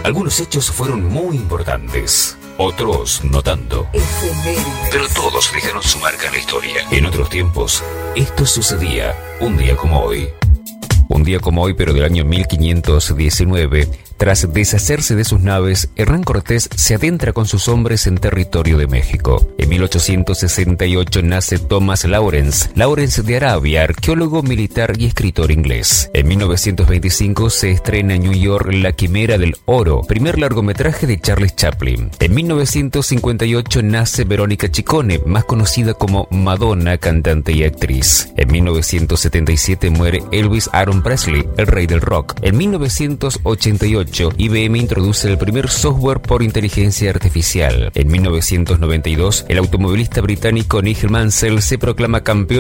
Algunos hechos fueron muy importantes, otros no tanto. Pero todos dejaron su marca en la historia. En otros tiempos, esto sucedía un día como hoy. Un día como hoy, pero del año 1519, tras deshacerse de sus naves, Hernán Cortés se adentra con sus hombres en territorio de México. En 1868 nace Thomas Lawrence de Arabia, arqueólogo militar y escritor inglés. En 1925 se estrena en New York La Quimera del Oro, primer largometraje de Charles Chaplin. En 1958 nace Verónica Chicone, más conocida como Madonna, cantante y actriz. En 1977 muere Elvis Aaron Presley, el rey del rock. En 1988, IBM introduce el primer software por inteligencia artificial. En 1992, el automovilista británico Nigel Mansell se proclama campeón